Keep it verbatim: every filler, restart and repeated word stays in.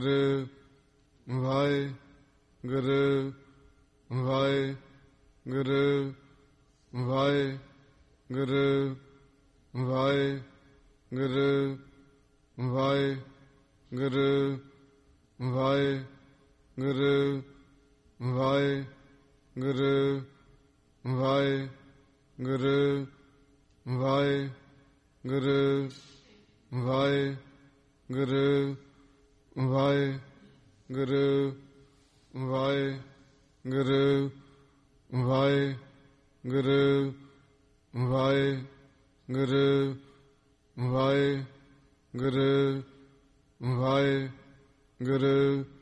Waheguru Waheguru Waheguru Waheguru Waheguru Waheguru Waheguru Waheguru Waheguru Waheguru Waheguru Waheguru Waheguru Waheguru Waheguru Waheguru